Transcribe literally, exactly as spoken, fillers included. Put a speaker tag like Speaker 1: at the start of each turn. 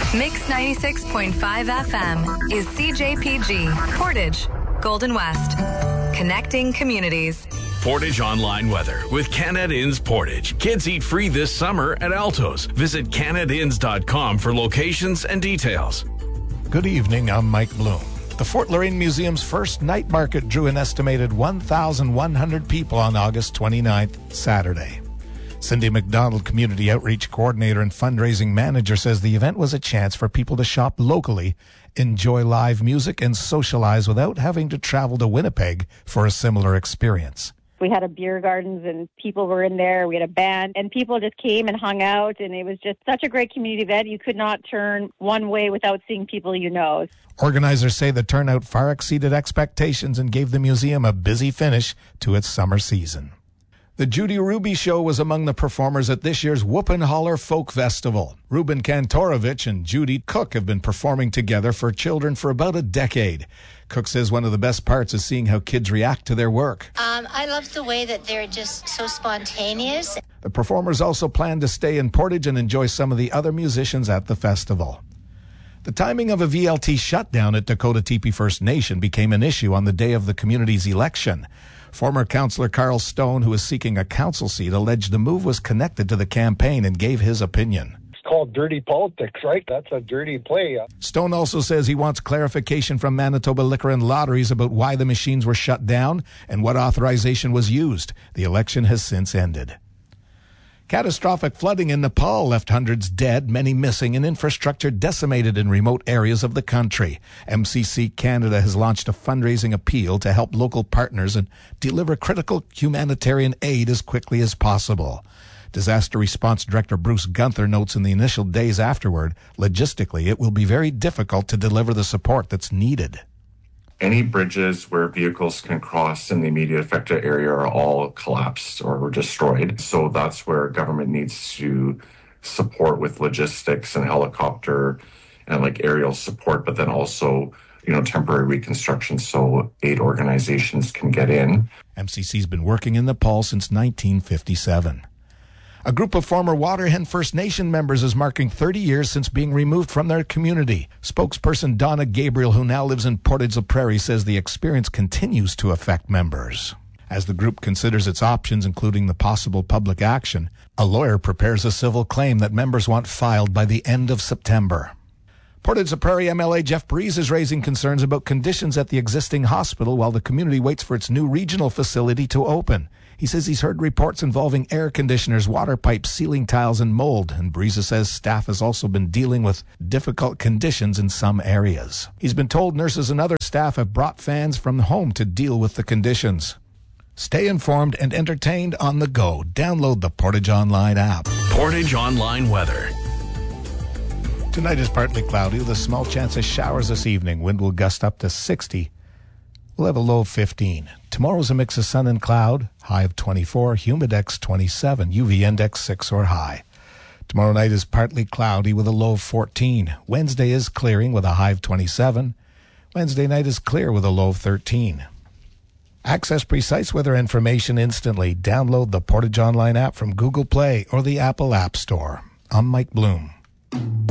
Speaker 1: Mix ninety-six point five F M is C J P G, Portage, Golden West. Connecting communities.
Speaker 2: Portage Online Weather with Canada Inns Portage. Kids eat free this summer at Altos. Visit canada inns dot com for locations and details.
Speaker 3: Good evening, I'm Mike Bloom. The Fort Loraine Museum's first night market drew an estimated one thousand one hundred people on August twenty-ninth, Saturday. Cindy McDonald, Community Outreach Coordinator and Fundraising Manager, says the event was a chance for people to shop locally, enjoy live music, and socialize without having to travel to Winnipeg for a similar experience.
Speaker 4: We had a beer gardens and people were in there. We had a band and people just came and hung out, and it was just such a great community event. You could not turn one way without seeing people you know.
Speaker 3: Organizers say the turnout far exceeded expectations and gave the museum a busy finish to its summer season. The Judy Ruby Show was among the performers at this year's Whoopin' Holler Folk Festival. Ruben Kantorovich and Judy Cook have been performing together for children for about a decade. Cook says one of the best parts is seeing how kids react to their work.
Speaker 5: Um, I love the way that they're just so spontaneous.
Speaker 3: The performers also plan to stay in Portage and enjoy some of the other musicians at the festival. The timing of a V L T shutdown at Dakota Teepee First Nation became an issue on the day of the community's election. Former Councillor Carl Stone, who is seeking a council seat, alleged the move was connected to the campaign and gave his opinion.
Speaker 6: It's called dirty politics, right? That's a dirty play.
Speaker 3: Stone also says he wants clarification from Manitoba Liquor and Lotteries about why the machines were shut down and what authorization was used. The election has since ended. Catastrophic flooding in Nepal left hundreds dead, many missing, and infrastructure decimated in remote areas of the country. M C C Canada has launched a fundraising appeal to help local partners and deliver critical humanitarian aid as quickly as possible. Disaster Response Director Bruce Gunther notes in the initial days afterward, logistically, it will be very difficult to deliver the support that's needed.
Speaker 7: Any bridges where vehicles can cross in the immediate affected area are all collapsed or destroyed. So that's where government needs to support with logistics and helicopter and like aerial support, but then also, you know, temporary reconstruction so aid organizations can get in.
Speaker 3: M C C's been working in Nepal since nineteen fifty-seven. A group of former Waterhen First Nation members is marking thirty years since being removed from their community. Spokesperson Donna Gabriel, who now lives in Portage-la Prairie, says the experience continues to affect members. As the group considers its options, including the possible public action, a lawyer prepares a civil claim that members want filed by the end of September. Portage-la Prairie M L A Jeff Breeze is raising concerns about conditions at the existing hospital while the community waits for its new regional facility to open. He says he's heard reports involving air conditioners, water pipes, ceiling tiles, and mold, and Breeza says staff has also been dealing with difficult conditions in some areas. He's been told nurses and other staff have brought fans from home to deal with the conditions. Stay informed and entertained on the go. Download the Portage Online app.
Speaker 2: Portage Online Weather.
Speaker 3: Tonight is partly cloudy with a small chance of showers this evening. Wind will gust up to sixty. We'll have a low of fifteen. Tomorrow's a mix of sun and cloud, high of twenty-four, humidex twenty-seven, U V index six or high. Tomorrow night is partly cloudy with a low of fourteen. Wednesday is clearing with a high of twenty-seven. Wednesday night is clear with a low of thirteen. Access precise weather information instantly. Download the Portage Online app from Google Play or the Apple App Store. I'm Mike Bloom.